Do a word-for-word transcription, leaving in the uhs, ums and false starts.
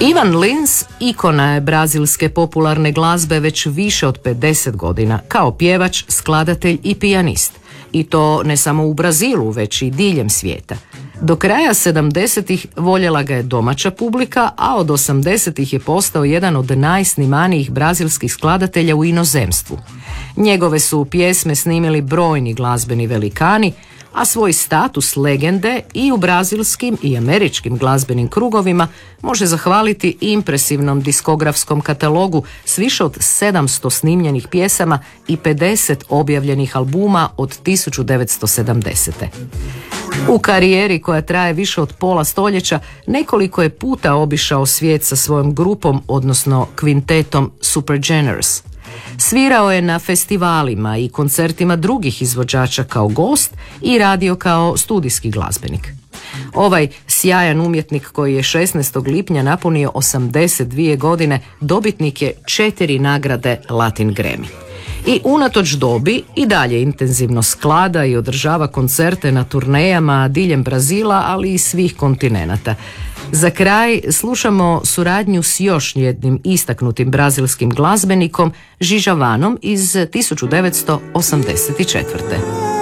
Ivan Lins ikona je brazilske popularne glazbe već više od pedeset godina, kao pjevač, skladatelj i pijanist. I to ne samo u Brazilu, već i diljem svijeta. Do kraja sedamdesetih voljela ga je domaća publika, a od osamdesetih je postao jedan od najsnimanijih brazilskih skladatelja u inozemstvu. Njegove su pjesme snimili brojni glazbeni velikani, a svoj status legende i u brazilskim i američkim glazbenim krugovima može zahvaliti impresivnom diskografskom katalogu s više od sedamsto snimljenih pjesama i pedeset objavljenih albuma od tisuću devetsto sedamdesete. U karijeri koja traje više od pola stoljeća nekoliko je puta obišao svijet sa svojom grupom, odnosno kvintetom Supergeners. Svirao je na festivalima i koncertima drugih izvođača kao gost i radio kao studijski glazbenik. Ovaj sjajan umjetnik koji je šesnaestog lipnja napunio osamdeset dvije godine dobitnik je četiri nagrade Latin Grammy. I unatoč dobi i dalje intenzivno sklada i održava koncerte na turnejama diljem Brazila, ali i svih kontinenata. Za kraj slušamo suradnju s još jednim istaknutim brazilskim glazbenikom, Djavanom iz tisuću devetsto osamdeset četvrte.